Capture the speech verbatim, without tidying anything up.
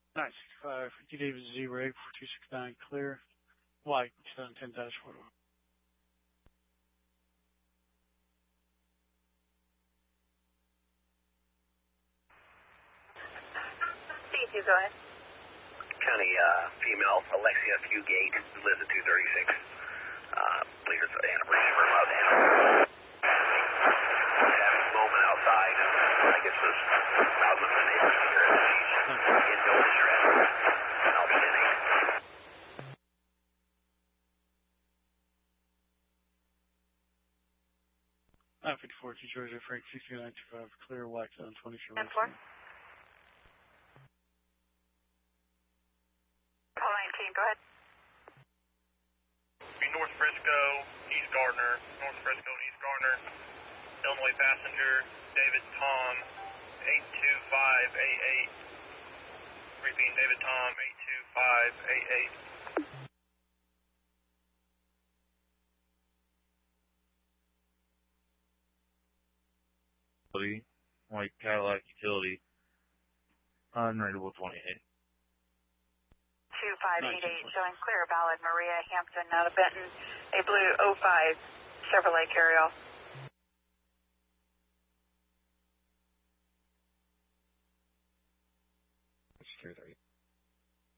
nine sixty-five, fifty Davis zero eight four two six nine, clear. White, seven ten dash four. C two, go ahead. County uh, female, Alexia Fugate, lives at two thirty-six. Uh, believe it's anniversary for about anniversary. Having a moment outside, I guess it was proud of the neighbors to hear that she's in no distress. Outstanding. nine fifty-four, T Georgia, Frank sixty-nine two five, clear, white, seven twenty-four. ten four. Call nineteen, go ahead. Be North Frisco, East Gardner, North Frisco and East Gardner. Illinois passenger, David Tom, eight two five eight eight. Repeat, David Tom, eight two five eight eight. White Cadillac Utility, unrateable twenty-eight. two five eight eight, showing clear, valid, Maria Hampton, out of Benton, a blue oh five Chevrolet carryall.